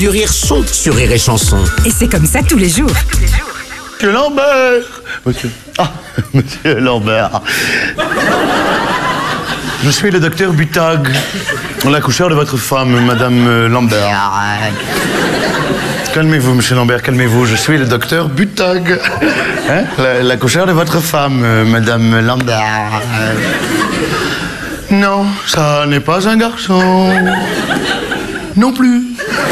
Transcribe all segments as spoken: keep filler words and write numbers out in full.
Du rire sont sur Rire et Chanson. Et c'est comme ça tous les jours. Monsieur Lambert. Monsieur... Ah, Monsieur Lambert. Je suis le docteur Butag, l'accoucheur de votre femme, Madame Lambert. Calmez-vous, Monsieur Lambert, calmez-vous. Je suis le docteur Butag, hein, l'accoucheur de votre femme, Madame Lambert. Non, ça n'est pas un garçon. Non plus.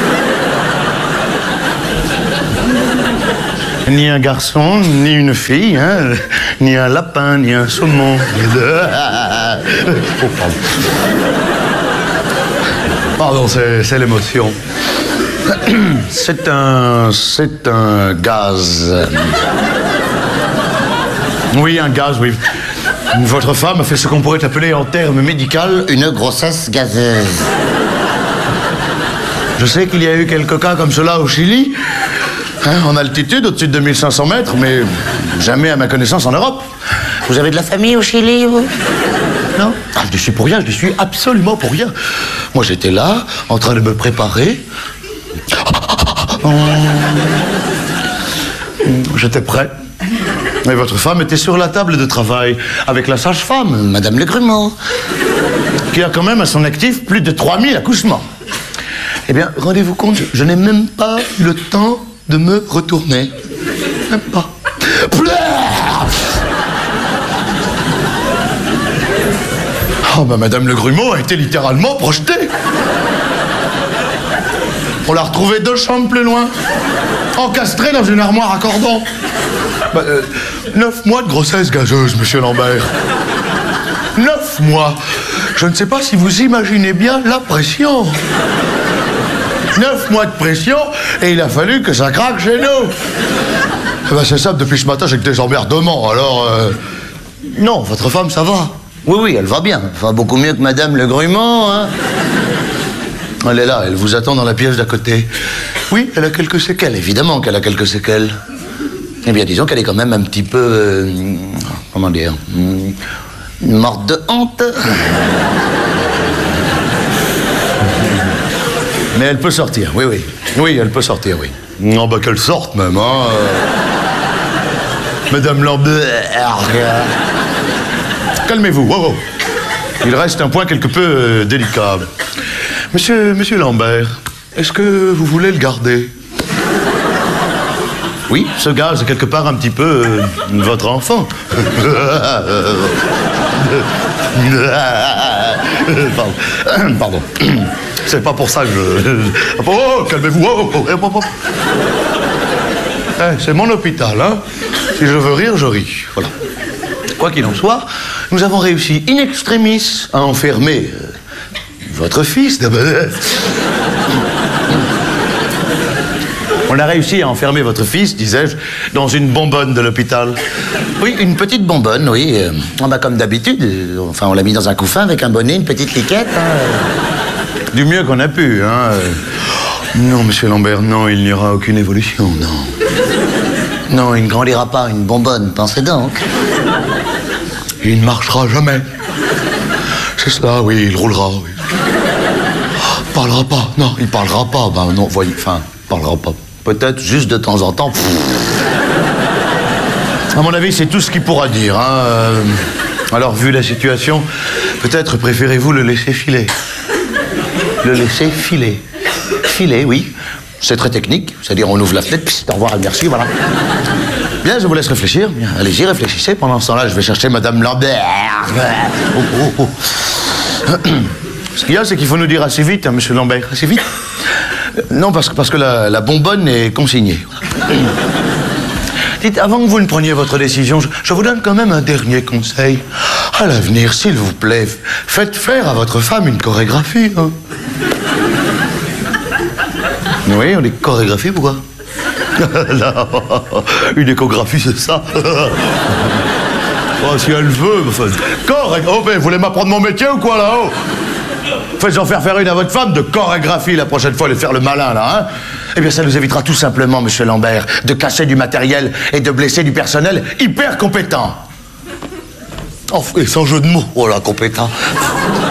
Ni un garçon, ni une fille, hein, ni un lapin, ni un saumon. Oh, pardon. Pardon, c'est l'émotion. C'est un... c'est un gaz. Oui, un gaz, oui. Votre femme a fait ce qu'on pourrait appeler en termes médicaux une grossesse gazeuse. Je sais qu'il y a eu quelques cas comme cela au Chili, hein, en altitude, au-dessus de deux mille cinq cents mètres, mais jamais à ma connaissance en Europe. Vous avez de la famille au Chili, vous? Non? Ah, je ne suis pour rien, je ne suis absolument pour rien. Moi, j'étais là, en train de me préparer. J'étais prêt. Et votre femme était sur la table de travail avec la sage-femme, Madame Le Grumeau, qui a quand même à son actif plus de trois mille accouchements. Eh bien, rendez-vous compte, je n'ai même pas eu le temps de me retourner. Même pas. Oh, bah, Madame Le Grumeau a été littéralement projetée. On l'a retrouvée deux chambres plus loin, encastrée dans une armoire à cordon. Bah, euh, neuf mois de grossesse gazeuse, Monsieur Lambert. Neuf mois. Je ne sais pas si vous imaginez bien la pression. Neuf mois de pression, et il a fallu que ça craque chez nous. Eh ben, c'est simple, depuis ce matin, j'ai que des emmerdements, alors... Euh... Non, votre femme, ça va. Oui, oui, elle va bien. Elle va beaucoup mieux que Madame Le Grumeau, hein. Elle est là, elle vous attend dans la pièce d'à côté. Oui, elle a quelques séquelles, évidemment qu'elle a quelques séquelles. Eh bien, disons qu'elle est quand même un petit peu... Euh, comment dire... euh, morte de honte. Mais elle peut sortir, oui, oui. Oui, elle peut sortir, oui. Non, bah qu'elle sorte même, hein. Madame Lambert. Calmez-vous, wow, wow. Il reste un point quelque peu euh, délicat. Monsieur, monsieur Lambert, est-ce que vous voulez le garder? Oui, ce gaz est quelque part un petit peu euh, votre enfant. Pardon. Pardon. C'est pas pour ça que je... Oh, calmez-vous. Oh, oh, oh, oh. Eh, c'est mon hôpital, hein. Si je veux rire, je ris. Voilà. Quoi qu'il en soit, nous avons réussi in extremis à enfermer euh, votre fils. On a réussi à enfermer votre fils, disais-je, dans une bonbonne de l'hôpital. Oui, une petite bonbonne, oui. Euh, bah, comme d'habitude. Euh, enfin, on l'a mis dans un couffin avec un bonnet, une petite liquette. Hein. Du mieux qu'on a pu, hein. Non, Monsieur Lambert, non, il n'y aura aucune évolution, non. Non, il ne grandira pas, une bonbonne, pensez donc. Il ne marchera jamais. C'est cela, oui, il roulera, oui. Oh, parlera pas, non, il parlera pas. Ben non, voyez, enfin, parlera pas. Peut-être juste de temps en temps. À mon avis, c'est tout ce qu'il pourra dire, hein. Euh, alors, vu la situation, peut-être préférez-vous le laisser filer. Le laisser filer. Filer, oui. C'est très technique, c'est-à-dire on ouvre la fenêtre, pis, au revoir et merci, voilà. Bien, je vous laisse réfléchir. Bien, allez-y, réfléchissez. Pendant ce temps-là, je vais chercher Madame Lambert. Oh, oh, oh. Ce qu'il y a, c'est qu'il faut nous dire assez vite, hein, Monsieur Lambert, assez vite. Non, parce que, parce que la, la bonbonne est consignée. Dites, avant que vous ne preniez votre décision, je, je vous donne quand même un dernier conseil. À l'avenir, s'il vous plaît, faites faire à votre femme une chorégraphie. Hein. Oui, on est chorégraphie, pourquoi? Une échographie, c'est ça. Oh, si elle veut, enfin, correct. Oh, mais vous voulez m'apprendre mon métier ou quoi, là-haut? Faites-en faire faire une à votre femme de chorégraphie la prochaine fois, de faire le malin, là, hein. Eh bien, ça nous évitera tout simplement, Monsieur Lambert, de casser du matériel et de blesser du personnel hyper compétent. Oh, et sans jeu de mots, oh là, compétent.